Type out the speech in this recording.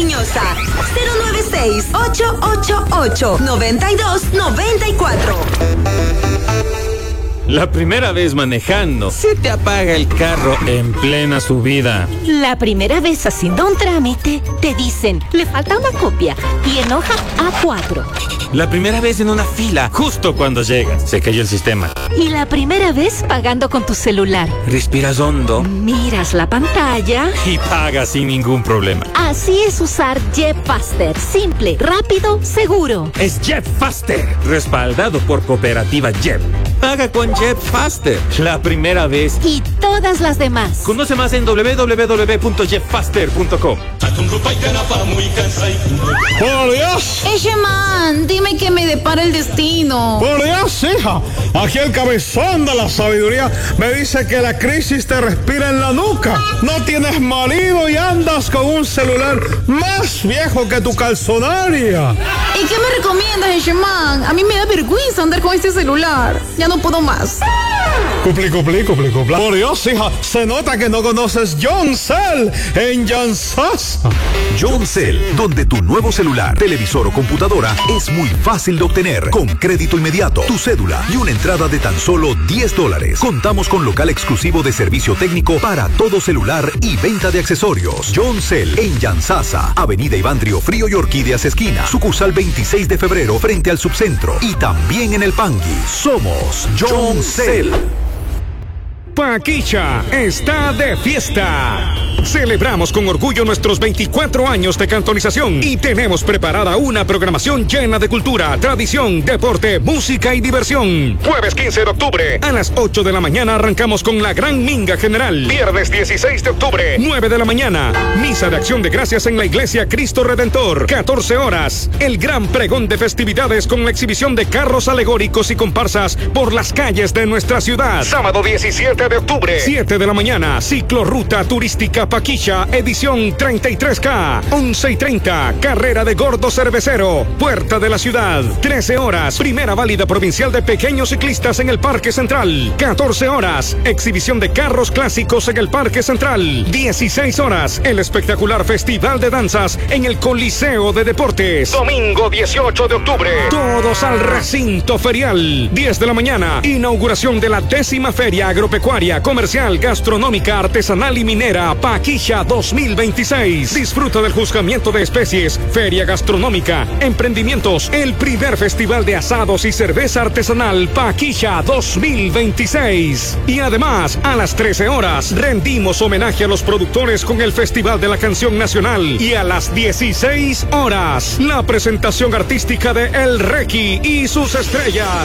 cariñosa. 096-888-9294. La primera vez manejando, se te apaga el carro en plena subida. La primera vez haciendo un trámite, te dicen, le falta una copia y en hoja A4. La primera vez en una fila, justo cuando llegas, se cayó el sistema. Y la primera vez pagando con tu celular. Respiras hondo. Miras la pantalla. Y pagas sin ningún problema. Así es usar JetFaster. Simple, rápido, seguro. Es JetFaster, respaldado por Cooperativa Jet. Paga con JetFaster. La primera vez. Y todas las demás. Conoce más en www.jetfaster.com. ¡Por Dios! Man, dime que me depara el destino. ¡Por Dios, hija! Aquí el cabezón de la sabiduría me dice que la crisis te respira en la nuca. No tienes marido y andas con un celular más viejo que tu calzonaria. ¿Y qué me recomiendas, Man? A mí me da vergüenza andar con este celular. Ya no puedo más. Cupli. Por Dios, hija, se nota que no conoces Yoncell en Yansasa. Yoncell, donde tu nuevo celular, televisor o computadora es muy fácil de obtener. Con crédito inmediato, tu cédula y una entrada de tan solo $10. Contamos con local exclusivo de servicio técnico para todo celular y venta de accesorios. Yoncell en Yansasa, Avenida Iván Frío y Orquídeas esquina, sucursal 26 de febrero frente al Subcentro y también en el Pangui. Somos Yoncell. Paquilla está de fiesta. Celebramos con orgullo nuestros 24 años de cantonización y tenemos preparada una programación llena de cultura, tradición, deporte, música y diversión. Jueves 15 de octubre a las 8 de la mañana arrancamos con la Gran Minga General. Viernes 16 de octubre, 9 de la mañana, misa de acción de gracias en la Iglesia Cristo Redentor. 14 horas, el gran pregón de festividades con la exhibición de carros alegóricos y comparsas por las calles de nuestra ciudad. Sábado 17 de octubre, 7 de la mañana, ciclorruta turística Paquilla, edición 33K, 11:30, carrera de gordo cervecero, puerta de la ciudad. 13 horas, primera válida provincial de pequeños ciclistas en el Parque Central. 14 horas, exhibición de carros clásicos en el Parque Central. 16 horas, el espectacular festival de danzas en el Coliseo de Deportes. Domingo 18 de octubre, todos al recinto ferial. 10 de la mañana, inauguración de la 10ª Feria Agropecuaria, Comercial, Gastronómica, Artesanal y Minera Paquilla 2026. Disfruta del juzgamiento de especies, feria gastronómica, emprendimientos, el primer festival de asados y cerveza artesanal Paquilla 2026. Y además, a las 13 horas, rendimos homenaje a los productores con el Festival de la Canción Nacional. Y a las 16 horas, la presentación artística de El Requi y sus estrellas.